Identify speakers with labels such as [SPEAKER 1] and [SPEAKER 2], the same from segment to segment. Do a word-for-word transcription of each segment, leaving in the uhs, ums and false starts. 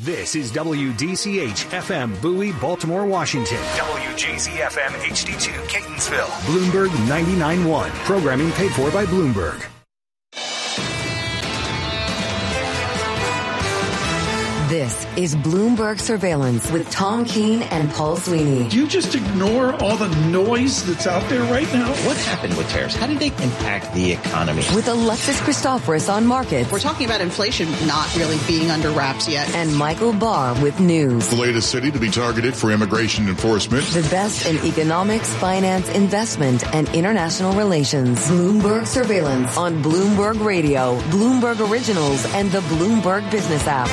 [SPEAKER 1] This is W D C H F M Bowie, Baltimore, Washington. W J Z F M H D two, Catonsville. Bloomberg ninety-nine point one. Programming paid for by Bloomberg.
[SPEAKER 2] This is Bloomberg Surveillance with Tom Keene and Paul Sweeney.
[SPEAKER 3] Do you just ignore all the noise that's out there right now?
[SPEAKER 4] What happened with tariffs? How did they impact the economy?
[SPEAKER 2] With Alexis Christoforous on markets.
[SPEAKER 5] We're talking about inflation not really being under wraps yet.
[SPEAKER 2] And Michael Barr with news.
[SPEAKER 6] The latest city to be targeted for immigration enforcement.
[SPEAKER 2] The best in economics, finance, investment, and international relations. Bloomberg Surveillance on Bloomberg Radio, Bloomberg Originals, and the Bloomberg Business app.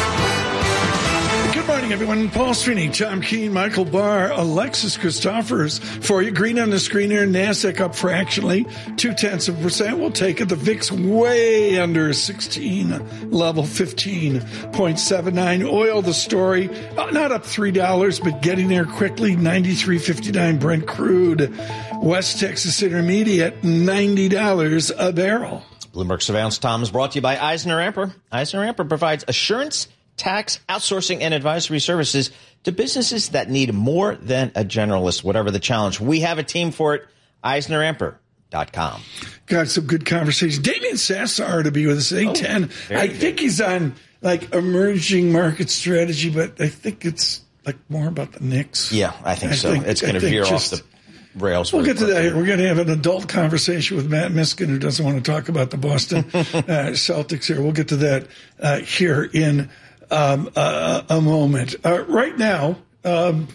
[SPEAKER 3] Good morning, everyone. Paul Sweeney, Tom Keene, Michael Barr, Alexis Christoforous for you. Green on the screen here. NASDAQ up fractionally, two-tenths of a percent. We'll take it. The V I X way under sixteen, level fifteen point seven nine. Oil, the story, uh, not up three dollars, but getting there quickly, ninety-three fifty-nine Brent crude. West Texas Intermediate, ninety dollars a barrel.
[SPEAKER 4] Bloomberg Surveillance, Tom, is brought to you by Eisner Amper. Eisner Amper provides assurance, tax, outsourcing, and advisory services to businesses that need more than a generalist, whatever the challenge. We have a team for it, eisner amper dot com.
[SPEAKER 3] Got some good conversation. Damian Sassar to be with us at eight ten. Oh, I good. think he's on like emerging market strategy, but I think it's like more about the Knicks.
[SPEAKER 4] Yeah, I think I so. Think, it's going to veer just, off the rails.
[SPEAKER 3] We'll get to
[SPEAKER 4] quickly.
[SPEAKER 3] that here. We're going to have an adult conversation with Matt Miskin, who doesn't want to talk about the Boston uh, Celtics here. We'll get to that uh, here in Um, uh, a moment. Uh, right now, um,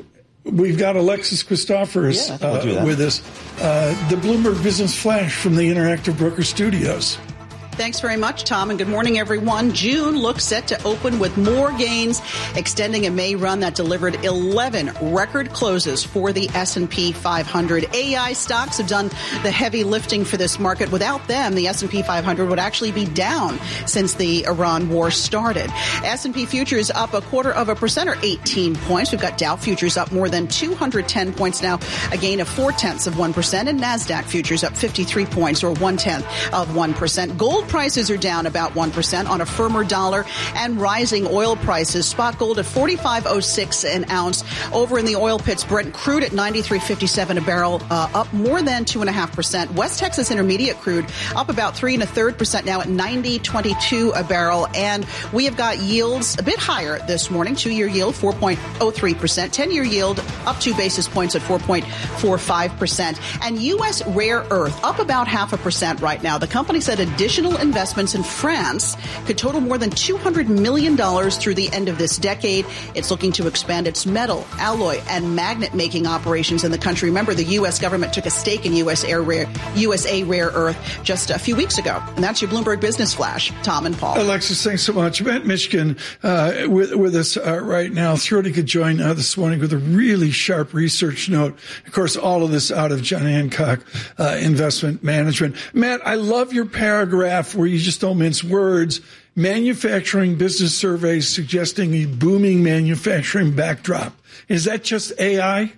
[SPEAKER 3] we've got Alexis Christoforous
[SPEAKER 4] yeah, we'll
[SPEAKER 3] uh, with us. Uh, the Bloomberg Business Flash from the Interactive Broker Studios.
[SPEAKER 5] Thanks very much, Tom, and good morning, everyone. June looks set to open with more gains, extending a May run that delivered eleven record closes for the S and P five hundred. A I stocks have done the heavy lifting for this market. Without them, the S and P five hundred would actually be down since the Iran war started. S and P futures up a quarter of a percent, or eighteen points. We've got Dow futures up more than two hundred ten points now, a gain of four-tenths of one percent, and NASDAQ futures up fifty-three points, or one-tenth of one percent. Gold prices are down about one percent on a firmer dollar and rising oil prices. Spot gold at forty-five oh six an ounce. Over in the oil pits, Brent crude at ninety-three fifty-seven a barrel, uh, up more than two point five percent. West Texas Intermediate crude up about three and a third percent now at ninety twenty-two a barrel. And we have got yields a bit higher this morning. Two-year yield, four point oh three percent. ten-year yield up two basis points at four point four five percent. And U S rare earth up about half a percent right now. The company said additional investments in France could total more than two hundred million dollars through the end of this decade. It's looking to expand its metal, alloy, and magnet-making operations in the country. Remember, the U S government took a stake in U S Air Rare, U S A Rare Earth just a few weeks ago. And that's your Bloomberg Business Flash. Tom and Paul.
[SPEAKER 3] Alexis, thanks so much. Matt Miskin uh, with, with us uh, right now. Thrilled he could join uh, this morning with a really sharp research note. Of course, all of this out of John Hancock uh, Investment Management. Matt, I love your paragraph where you just don't mince words. Manufacturing business surveys suggesting a booming manufacturing backdrop. Is that just A I?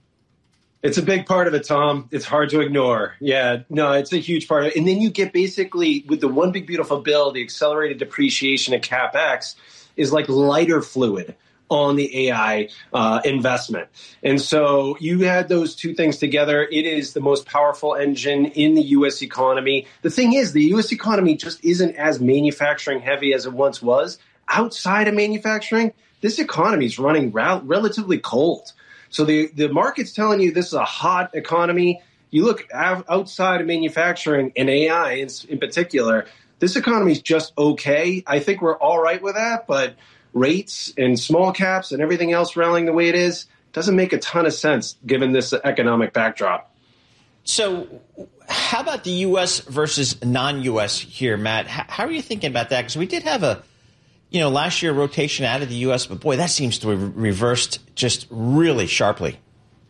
[SPEAKER 7] It's a big part of it, Tom. It's hard to ignore. Yeah, no, it's a huge part of it. And then you get basically, with the one big beautiful bill, the accelerated depreciation of CapEx is like lighter fluid on the A I uh, investment. And so you had those two things together. It is the most powerful engine in the U S economy. The thing is, the U S economy just isn't as manufacturing heavy as it once was. Outside of manufacturing, this economy is running rel- relatively cold. So the, the market's telling you this is a hot economy. You look av- outside of manufacturing and A I in, in particular, this economy is just okay. I think we're all right with that, but rates and small caps and everything else rallying the way it is doesn't make a ton of sense given this economic backdrop.
[SPEAKER 4] So how about the U S versus non-U S here, Matt? How are you thinking about that? Because we did have a, you know, last year rotation out of the U S, but boy, that seems to have reversed just really sharply.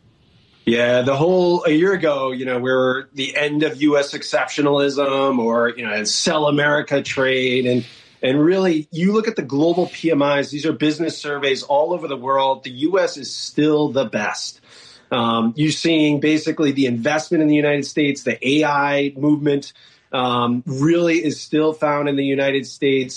[SPEAKER 7] Yeah, the whole a year ago, you know, we were the end of U S exceptionalism or, you know, sell America trade. And And really, you look at the global P M Is, these are business surveys all over the world. The U S is still the best. Um, you're seeing basically the investment in the United States, the A I movement um, really is still found in the United States.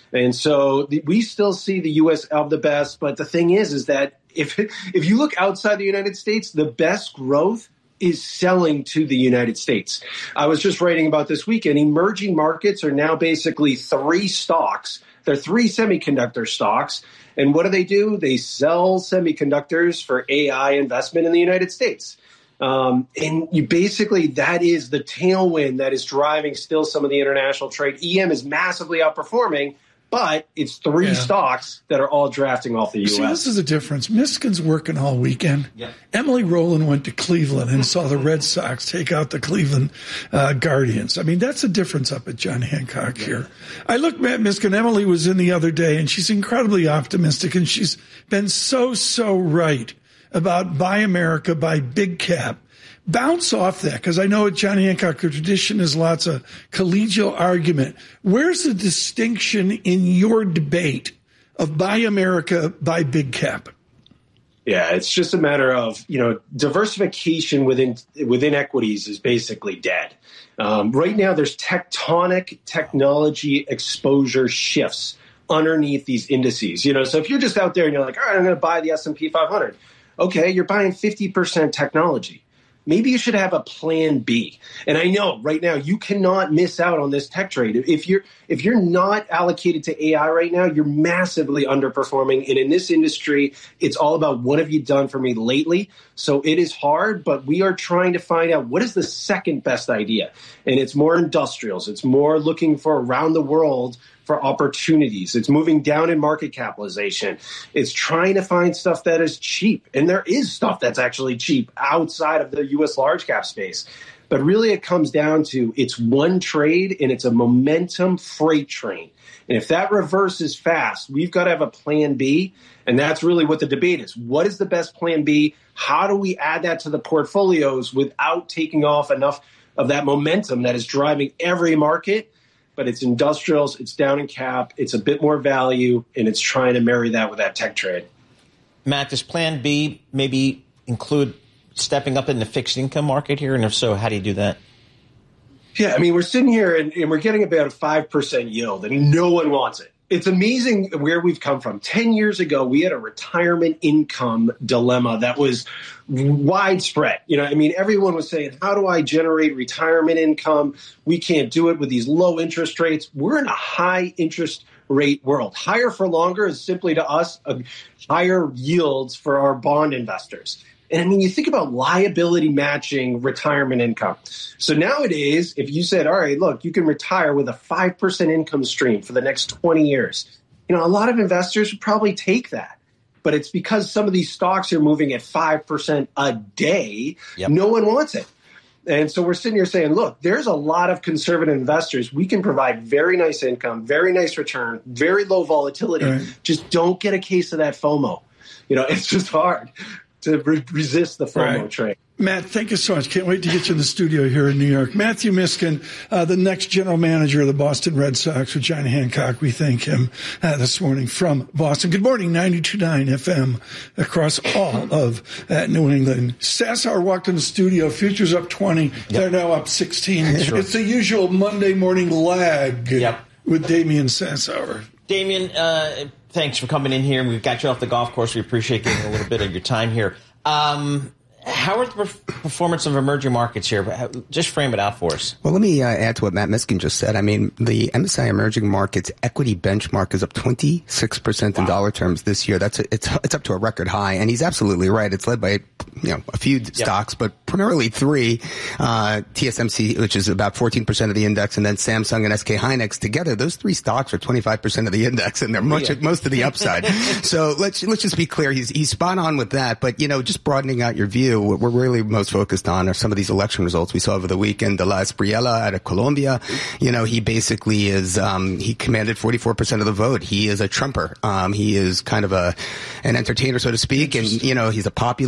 [SPEAKER 7] And so the, we still see the U S of the best. But the thing is, is that if if you look outside the United States, the best growth is selling to the United States. I was just writing about this weekend. Emerging markets are now basically three stocks. They're three semiconductor stocks. And what do they do? They sell semiconductors for A I investment in the United States. Um, and you basically, that is the tailwind that is driving still some of the international trade. E M is massively outperforming, but it's three yeah. stocks that are all drafting off the U S.
[SPEAKER 3] See, this is the difference. Miskine's working all weekend.
[SPEAKER 4] Yeah.
[SPEAKER 3] Emily Rowland went to Cleveland and saw the Red Sox take out the Cleveland uh, Guardians. I mean, that's the difference up at John Hancock yeah. here. I looked at Miskine. Emily was in the other day, and she's incredibly optimistic, and she's been so, so right about Buy America, Buy Big Cap. Bounce off that, because I know at John Hancock, the tradition is lots of collegial argument. Where's the distinction in your debate of Buy America, Buy Big Cap?
[SPEAKER 7] Yeah, it's just a matter of, you know, diversification within within equities is basically dead. Um, right now, there's tectonic technology exposure shifts underneath these indices. You know, so if you're just out there and you're like, all right, I'm going to buy the S and P five hundred. Okay, you're buying fifty percent technology. Maybe you should have a plan B. And I know right now you cannot miss out on this tech trade. If you're if you're not allocated to A I right now, you're massively underperforming. And in this industry, it's all about what have you done for me lately. So it is hard, but we are trying to find out what is the second best idea. And it's more industrials. It's more looking for around the world for opportunities. It's moving down in market capitalization. It's trying to find stuff that is cheap. And there is stuff that's actually cheap outside of the U S large cap space. But really it comes down to it's one trade and it's a momentum freight train. And if that reverses fast, we've got to have a plan B. And that's really what the debate is. What is the best plan B? How do we add that to the portfolios without taking off enough of that momentum that is driving every market? But it's industrials, it's down in cap, it's a bit more value, and it's trying to marry that with that tech trade.
[SPEAKER 4] Matt, does Plan B maybe include stepping up in the fixed income market here? And if so, how do you do that?
[SPEAKER 7] Yeah, I mean, we're sitting here and, and we're getting about a five percent yield, and no one wants it. It's amazing where we've come from. Ten years ago, we had a retirement income dilemma that was widespread. You know, I mean, everyone was saying, how do I generate retirement income? We can't do it with these low interest rates. We're in a high interest rate world. Higher for longer is simply to us a higher yields for our bond investors. And I mean, you think about liability matching retirement income. So nowadays, if you said, all right, look, you can retire with a five percent income stream for the next twenty years, you know, a lot of investors would probably take that. But it's because some of these stocks are moving at five percent a day. Yep. No one wants it. And so we're sitting here saying, look, there's a lot of conservative investors. We can provide very nice income, very nice return, very low volatility. Right. Just don't get a case of that FOMO. You know, it's just hard to re- resist the FOMO right. trade.
[SPEAKER 3] Matt, thank you so much. Can't wait to get you in the studio here in New York. Matthew Miskine, uh, the next general manager of the Boston Red Sox with John Hancock. We thank him uh, this morning from Boston. Good morning, ninety-two point nine F M across all of uh, New England. Sassower walked in the studio. Futures up twenty. Yep. They're now up sixteen. Sure. It's the usual Monday morning lag yep. with Damian Sassower.
[SPEAKER 4] Damian, uh, thanks for coming in here. We've got you off the golf course. We appreciate getting a little bit of your time here. Um, How are the performance of emerging markets here? Just frame it out for us.
[SPEAKER 8] Well, let me uh, add to what Matt Miskine just said. I mean, the M S C I Emerging Markets Equity Benchmark is up twenty-six percent in wow. dollar terms this year. That's a, it's it's up to a record high, and he's absolutely right. It's led by you know a few yep. stocks, but primarily three: uh, T S M C, which is about fourteen percent of the index, and then Samsung and S K Hynix together. Those three stocks are twenty-five percent of the index, and they're much yeah. most of the upside. So let's let's just be clear. He's he's spot on with that. But you know, just broadening out your view, what we're really most focused on are some of these election results we saw over the weekend. De La Espriella out of Colombia, you know, he basically is, um, he commanded forty-four percent of the vote. He is a Trumper. Um, he is kind of a, an entertainer, so to speak. And, you know, he's a populist candidate.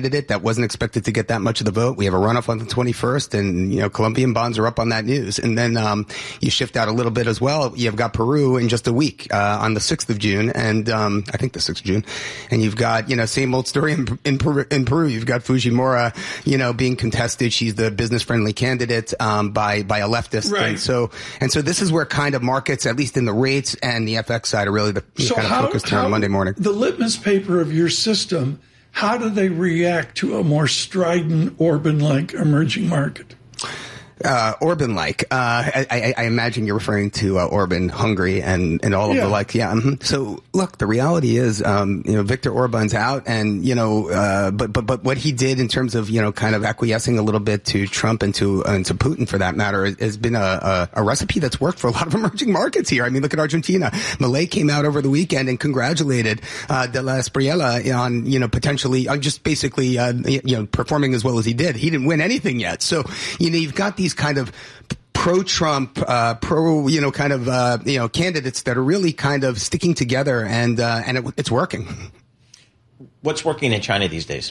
[SPEAKER 8] candidate that wasn't expected to get that much of the vote. We have a runoff on the twenty-first, and, you know, Colombian bonds are up on that news. And then um, you shift out a little bit as well. You've got Peru in just a week uh, on the sixth of June, and um, I think the sixth of June. And you've got, you know, same old story in, in, Peru, in Peru. You've got Fujimori, you know, being contested. She's the business-friendly candidate um, by by a leftist.
[SPEAKER 3] Right.
[SPEAKER 8] And so, and so this is where kind of markets, at least in the rates and the F X side, are really the
[SPEAKER 3] so
[SPEAKER 8] kind of
[SPEAKER 3] how,
[SPEAKER 8] focused here
[SPEAKER 3] how,
[SPEAKER 8] on Monday morning.
[SPEAKER 3] The litmus paper of your system, how do they react to a more strident Orban-like emerging market?
[SPEAKER 8] Uh, Orban-like. Uh, I, I, I imagine you're referring to uh, Orban, Hungary, and, and all of
[SPEAKER 3] yeah.
[SPEAKER 8] the like. Yeah. Mm-hmm. So, look, the reality is, um, you know, Viktor Orban's out, and you know, uh, but but but what he did in terms of, you know, kind of acquiescing a little bit to Trump and to and to Putin, for that matter, has been a, a, a recipe that's worked for a lot of emerging markets here. I mean, look at Argentina. Milei came out over the weekend and congratulated uh, De La Espriella on, you know, potentially on just basically uh, you know performing as well as he did. He didn't win anything yet, so you know, you've got these kind of pro-Trump, uh, pro, you know, kind of, uh, you know, candidates that are really kind of sticking together, and uh, and it, it's working.
[SPEAKER 4] What's working in China these days?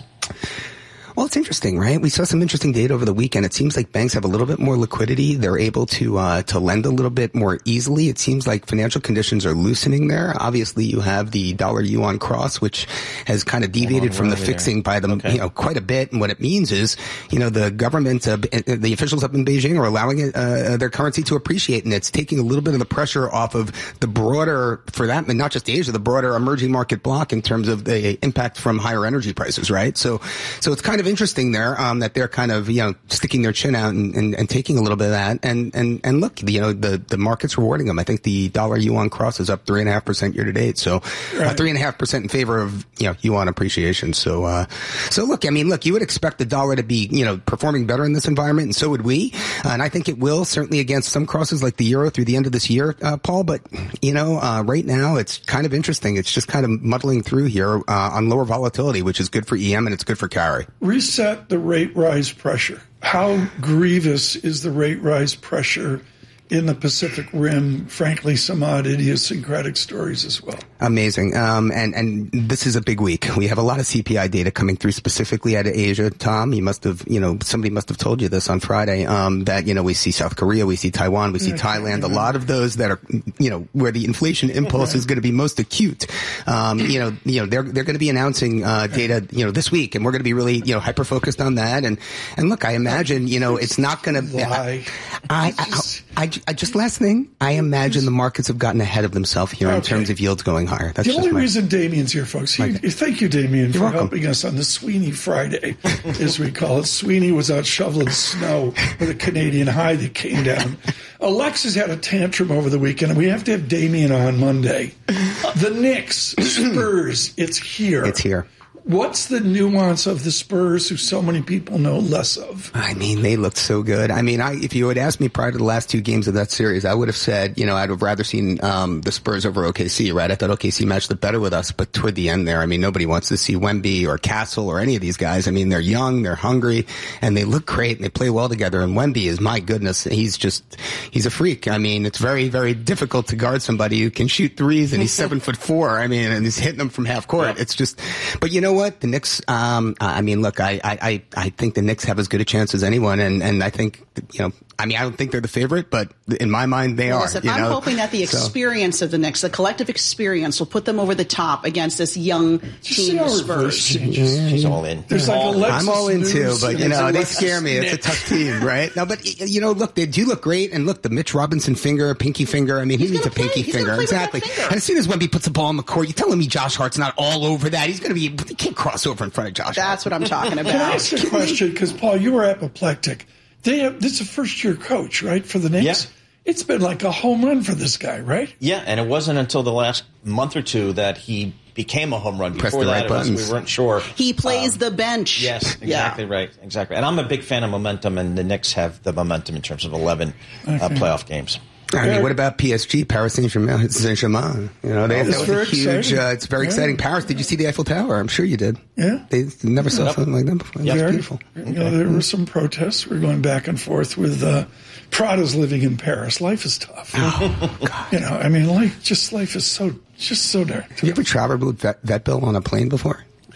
[SPEAKER 8] Well, it's interesting, right? We saw some interesting data over the weekend. It seems like banks have a little bit more liquidity. They're able to uh, to lend a little bit more easily. It seems like financial conditions are loosening there. Obviously, you have the dollar yuan cross, which has kind of deviated from the fixing by them, okay. you know, quite a bit. And what it means is, you know, the government, uh, the officials up in Beijing are allowing it, uh, their currency to appreciate, and it's taking a little bit of the pressure off of the broader, for that, and not just Asia, the broader emerging market block in terms of the impact from higher energy prices, right? So, so it's kind of interesting there, um, that they're kind of, you know, sticking their chin out and, and, and taking a little bit of that. And, and, and look, you know, the, the market's rewarding them. I think the dollar yuan cross is up three and a half percent year to date. So right. uh, three and a half percent in favor of, you know, yuan appreciation. So, uh, so look, I mean, look, you would expect the dollar to be, you know, performing better in this environment, and so would we. Uh, and I think it will, certainly against some crosses like the euro through the end of this year, uh, Paul. But, you know, uh, right now it's kind of interesting. It's just kind of muddling through here, uh, on lower volatility, which is good for E M and it's good for carry.
[SPEAKER 3] Reset the rate rise pressure. How grievous is the rate rise pressure in the Pacific Rim? Frankly, some odd idiosyncratic stories as well.
[SPEAKER 8] Amazing. Um, and, and this is a big week. We have a lot of C P I data coming through, specifically out of Asia. Tom, you must have, you know, somebody must have told you this on Friday, um, that, you know, we see South Korea, we see Taiwan, we see yeah, Thailand, a lot of those that are, you know, where the inflation impulse is going to be most acute. Um, you know, you know, they're, they're going to be announcing, uh, data, you know, this week, and we're going to be really, you know, hyper focused on that. And, and look, I imagine, you know, it's not going to,
[SPEAKER 3] Why?
[SPEAKER 8] I, I, I, I, I just last thing, I imagine the markets have gotten ahead of themselves here okay. in terms of yields going higher. That's
[SPEAKER 3] the only
[SPEAKER 8] my,
[SPEAKER 3] reason Damien's here, folks. He,
[SPEAKER 8] okay.
[SPEAKER 3] Thank you, Damien, for
[SPEAKER 8] welcome.
[SPEAKER 3] helping us on the Sweeney Friday, as we call it. Sweeney was out shoveling snow with a Canadian high that came down. Alexis had a tantrum over the weekend, and we have to have Damien on Monday. The Knicks, Spurs, it's here.
[SPEAKER 8] It's here.
[SPEAKER 3] What's the nuance of the Spurs, who so many people know less of?
[SPEAKER 8] I mean, they looked so good. I mean, I, if you had asked me prior to the last two games of that series, I would have said, you know, I'd have rather seen um, the Spurs over O K C, right? I thought O K C matched up better with us, but toward the end there, I mean, nobody wants to see Wemby or Castle or any of these guys. I mean, they're young, they're hungry, and they look great, and they play well together. And Wemby is, my goodness, he's just, he's a freak. I mean, it's very, very difficult to guard somebody who can shoot threes, and he's seven foot four. I mean, and he's hitting them from half court. Yeah. It's just, but you know what? The Knicks, Um, I mean, look, I, I, I think the Knicks have as good a chance as anyone, and, and I think, you know, I mean, I don't think they're the favorite, but in my mind, they
[SPEAKER 5] well,
[SPEAKER 8] are.
[SPEAKER 5] Listen,
[SPEAKER 8] you
[SPEAKER 5] I'm
[SPEAKER 8] know?
[SPEAKER 5] hoping that the experience so. of the Knicks, the collective experience, will put them over the top against this young team, the Spurs.
[SPEAKER 4] She's all in.
[SPEAKER 3] There's like
[SPEAKER 8] I'm all in too, but you know, they
[SPEAKER 3] Alexis
[SPEAKER 8] scare me. It's a tough team, right? No, but you know, look, they do look great, and look, the Mitch Robinson finger, pinky finger. I mean,
[SPEAKER 5] He's
[SPEAKER 8] he needs a
[SPEAKER 5] play.
[SPEAKER 8] pinky
[SPEAKER 5] He's
[SPEAKER 8] finger, exactly.
[SPEAKER 5] finger.
[SPEAKER 8] And as soon as Wemby puts the ball on the court, you're telling me Josh Hart's not all over that? He's going to be. He can't cross over in front of Josh.
[SPEAKER 5] That's
[SPEAKER 8] Hart.
[SPEAKER 5] what I'm talking about.
[SPEAKER 3] Can I ask a question? Because Paul, you were apoplectic. They have, this is a first-year coach, right, for the Knicks?
[SPEAKER 4] Yeah.
[SPEAKER 3] It's been like a home run for this guy, right?
[SPEAKER 4] Yeah, and it wasn't until the last month or two that he became a home run.
[SPEAKER 8] Press
[SPEAKER 4] Before
[SPEAKER 8] the
[SPEAKER 4] that,
[SPEAKER 8] right
[SPEAKER 4] it was,
[SPEAKER 8] buttons.
[SPEAKER 4] we weren't sure.
[SPEAKER 5] He plays
[SPEAKER 4] Um,
[SPEAKER 5] the bench.
[SPEAKER 4] Yes, exactly
[SPEAKER 5] yeah.
[SPEAKER 4] right, exactly. And I'm a big fan of momentum, and the Knicks have the momentum in terms of eleven
[SPEAKER 3] okay.
[SPEAKER 4] uh, playoff games.
[SPEAKER 8] I mean, what about P S G, Paris Saint-Germain? Saint-Germain. You know, they, that was a huge. Uh, it's very
[SPEAKER 3] yeah.
[SPEAKER 8] exciting. Paris. Did you see the Eiffel Tower? I'm sure you did.
[SPEAKER 3] Yeah,
[SPEAKER 8] they never saw
[SPEAKER 4] yep.
[SPEAKER 8] something like that before. It was
[SPEAKER 3] Very,
[SPEAKER 8] beautiful.
[SPEAKER 3] You know, there were some protests. We're going back and forth with uh, Prada's living in Paris. Life is tough.
[SPEAKER 8] Oh, God.
[SPEAKER 3] You know, I mean, life just life is so just so dark.
[SPEAKER 8] Have you ever traveled with vet, vet bill on a plane before?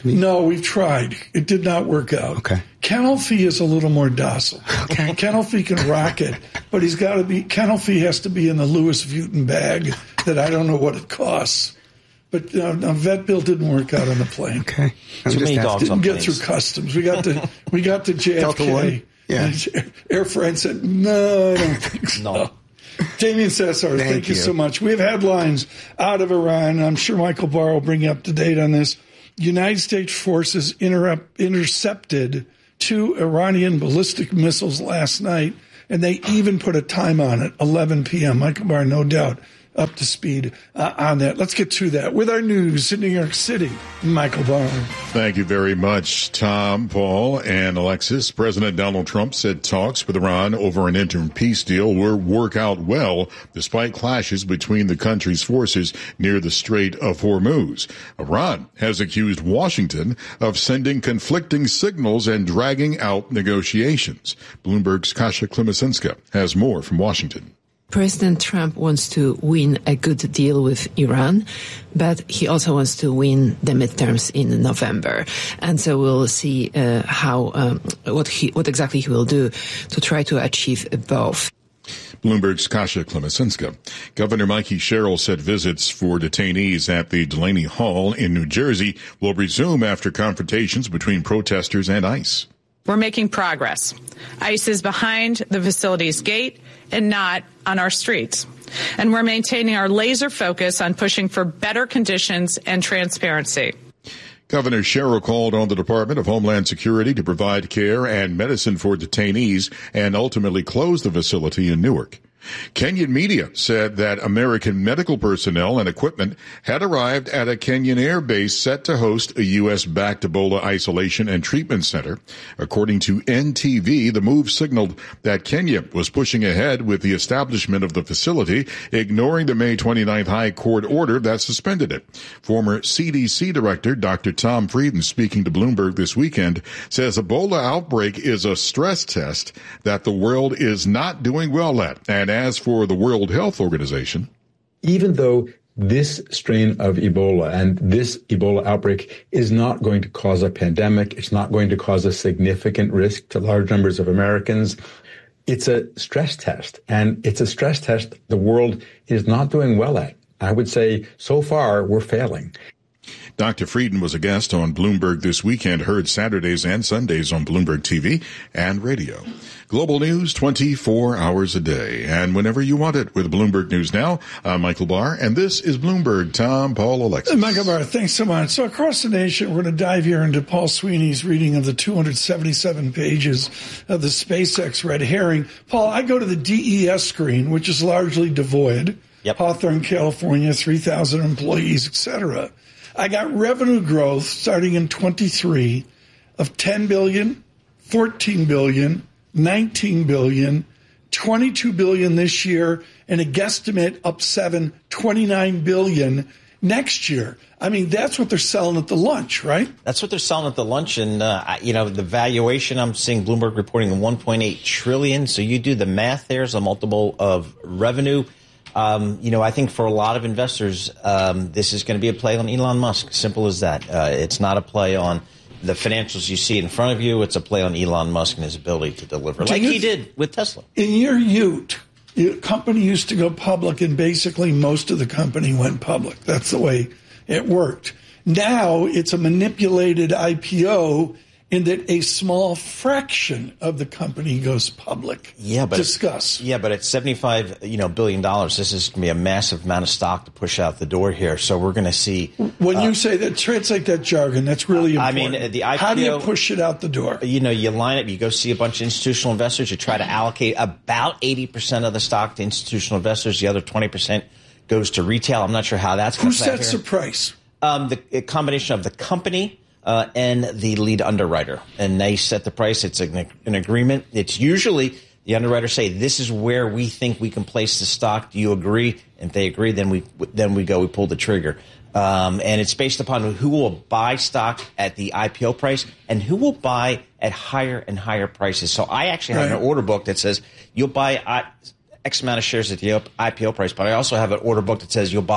[SPEAKER 8] I mean,
[SPEAKER 3] no, we've tried. It did not work out.
[SPEAKER 8] Okay.
[SPEAKER 3] Kennel Fee is a little more docile.
[SPEAKER 8] Okay.
[SPEAKER 3] Kennel Fee can rock it, but he's got to be. Kennel Fee has to be in the Louis Vuitton bag that I don't know what it costs. But uh, no, Vet Bill didn't work out on the plane.
[SPEAKER 8] Okay. I'm
[SPEAKER 4] Too
[SPEAKER 8] just
[SPEAKER 4] many
[SPEAKER 8] asking.
[SPEAKER 4] dogs
[SPEAKER 3] Didn't
[SPEAKER 4] on
[SPEAKER 3] get
[SPEAKER 4] planes.
[SPEAKER 3] through customs. We got to we got to J F K.
[SPEAKER 8] Delta One? Yeah.
[SPEAKER 3] And Air France said, no, I don't think so.
[SPEAKER 4] No.
[SPEAKER 3] Damien Cesar, thank,
[SPEAKER 8] Thank
[SPEAKER 3] you.
[SPEAKER 8] you
[SPEAKER 3] so much. We have headlines out of Iran. I'm sure Michael Barr will bring you up to date on this. United States forces interrupt, intercepted two Iranian ballistic missiles last night, and they even put a time on it, eleven p.m. Michael Barr, no doubt, up to speed uh, on that. Let's get to that with our news in New York City. Michael Barr.
[SPEAKER 6] Thank you very much, Tom, Paul, and Alexis. President Donald Trump said talks with Iran over an interim peace deal will work out well despite clashes between the country's forces near the Strait of Hormuz. Iran has accused Washington of sending conflicting signals and dragging out negotiations. Bloomberg's Kasia Klimasinska has more from Washington.
[SPEAKER 9] President Trump wants to win a good deal with Iran, but he also wants to win the midterms in November. And so we'll see uh, how um, what he what exactly he will do to try to achieve both.
[SPEAKER 6] Bloomberg's Kasia Klimasinska. Governor Mikey Sherrill said visits for detainees at the Delaney Hall in New Jersey will resume after confrontations between protesters and ICE.
[SPEAKER 10] We're making progress. ICE is behind the facility's gate and not on our streets. And we're maintaining our laser focus on pushing for better conditions and transparency.
[SPEAKER 6] Governor Sherrill called on the Department of Homeland Security to provide care and medicine for detainees and ultimately close the facility in Newark. Kenyan media said that American medical personnel and equipment had arrived at a Kenyan air base set to host a U S-backed Ebola isolation and treatment center. According to N T V, the move signaled that Kenya was pushing ahead with the establishment of the facility, ignoring the May twenty-ninth High Court order that suspended it. Former C D C Director Doctor Tom Frieden, speaking to Bloomberg this weekend, says Ebola outbreak is a stress test that the world is not doing well at. And as for the World Health Organization,
[SPEAKER 11] even though this strain of Ebola and this Ebola outbreak is not going to cause a pandemic, it's not going to cause a significant risk to large numbers of Americans, it's a stress test. And it's a stress test the world is not doing well at. I would say so far we're failing.
[SPEAKER 6] Doctor Frieden was a guest on Bloomberg This Weekend, heard Saturdays and Sundays on Bloomberg T V and radio. Global news twenty-four hours a day and whenever you want it with Bloomberg News Now. I'm Michael Barr, and this is Bloomberg. Tom, Paul, Alexis.
[SPEAKER 3] Michael Barr, thanks so much. So across the nation, we're going to dive here into Paul Sweeney's reading of the two hundred seventy-seven pages of the SpaceX red herring. Paul, I go to the D E S screen, which is largely devoid.
[SPEAKER 4] Yep.
[SPEAKER 3] Hawthorne, California, three thousand employees, et cetera. I got revenue growth starting in twenty-three of ten billion, fourteen billion, nineteen billion, twenty-two billion this year, and a guesstimate up seven, twenty-nine billion next year. I mean, that's what they're selling at the lunch, right?
[SPEAKER 4] That's what they're selling at the lunch. And, uh, you know, the valuation, I'm seeing Bloomberg reporting one point eight trillion. So you do the math, there's a multiple of revenue. Um, you know, I think for a lot of investors, um, this is going to be a play on Elon Musk. Simple as that. Uh, it's not a play on the financials you see in front of you. It's a play on Elon Musk and his ability to deliver, like he did with Tesla.
[SPEAKER 3] In your Ute, the company used to go public, and basically most of the company went public. That's the way it worked. Now it's a manipulated I P O in that a small fraction of the company goes public.
[SPEAKER 4] Yeah, but
[SPEAKER 3] discuss.
[SPEAKER 4] Yeah, but at seventy-five, you know, billion dollars, this is going to be a massive amount of stock to push out the door here. So we're going to see.
[SPEAKER 3] When
[SPEAKER 4] uh,
[SPEAKER 3] you say that, translate that jargon. That's really important.
[SPEAKER 4] I mean, the I P O.
[SPEAKER 3] How do you push it out the door?
[SPEAKER 4] You know, you line up. You go see a bunch of institutional investors. You try to allocate about eighty percent of the stock to institutional investors. The other twenty percent goes to retail. I'm not sure how that's going to play out.
[SPEAKER 3] Who sets the price?
[SPEAKER 4] Um, the a combination of the company. Uh, and the lead underwriter, and they set the price. It's an, an agreement. It's usually the underwriters say, "This is where we think we can place the stock. Do you agree?" And if they agree, then we then we go. We pull the trigger, um, and it's based upon who will buy stock at the I P O price and who will buy at higher and higher prices. So I actually have
[SPEAKER 3] right.
[SPEAKER 4] an order book that says you'll buy X amount of shares at the I P O price, but I also have an order book that says you'll buy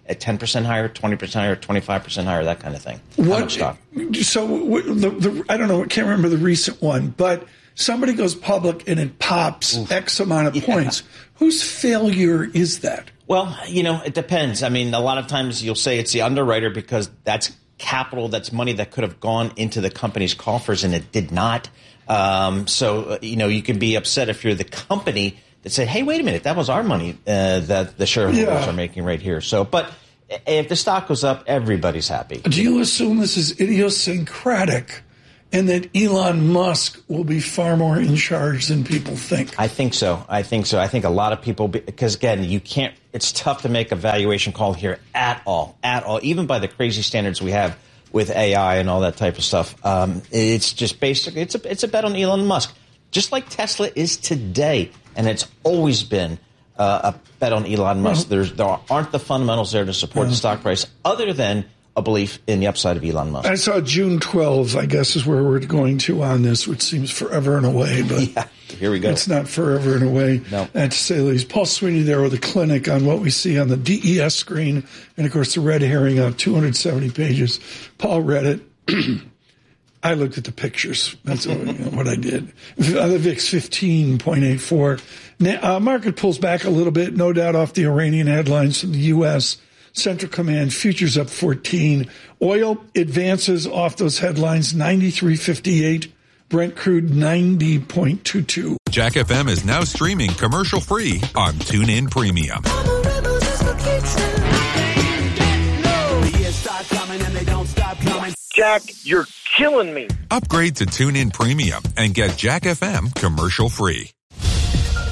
[SPEAKER 4] at ten percent higher, twenty percent higher, twenty-five percent higher, that kind of thing.
[SPEAKER 3] What,
[SPEAKER 4] How much stock?
[SPEAKER 3] So what, the, the, I don't know, I can't remember the recent one, but somebody goes public and it pops Oof. X amount of yeah. points. Whose failure is that?
[SPEAKER 4] Well, you know, it depends. I mean, a lot of times you'll say it's the underwriter because that's capital, that's money that could have gone into the company's coffers and it did not. Um, so, you know, you can be upset if you're the company that said, hey, wait a minute, that was our money uh, that the shareholders yeah. are making right here. So, but if the stock goes up, everybody's happy.
[SPEAKER 3] Do you assume this is idiosyncratic and that Elon Musk will be far more in charge than people think?
[SPEAKER 4] I think so. I think so. I think a lot of people, because again, you can't, it's tough to make a valuation call here at all, at all, even by the crazy standards we have with A I and all that type of stuff. Um, it's just basically, it's a, it's a bet on Elon Musk, just like Tesla is today. And it's always been uh, a bet on Elon Musk. There's, there aren't the fundamentals there to support no. the stock price other than a belief in the upside of Elon Musk.
[SPEAKER 3] I saw June twelfth, I guess, is where we're going to on this, which seems forever and away. But
[SPEAKER 4] yeah, here we go.
[SPEAKER 3] It's not forever and away,
[SPEAKER 4] no.
[SPEAKER 3] uh, to say the least. Paul Sweeney there with a clinic on what we see on the D E S screen. And, of course, the red herring on two hundred seventy pages. Paul read it. I looked at the pictures. That's what, you know, what I did. The V I X fifteen point eight four. Now, uh, market pulls back a little bit, no doubt off the Iranian headlines from the U S Central Command futures up fourteen. Oil advances off those headlines, ninety-three fifty-eight. Brent crude ninety point two two.
[SPEAKER 12] Jack F M is now streaming commercial free on TuneIn Premium.
[SPEAKER 13] Jack, you're killing me.
[SPEAKER 12] Upgrade to TuneIn Premium and get Jack F M commercial free.